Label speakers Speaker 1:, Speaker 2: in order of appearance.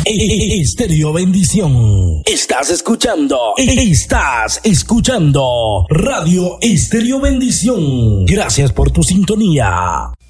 Speaker 1: Estéreo Bendición. Estás escuchando Radio Estéreo Bendición. Gracias por tu sintonía.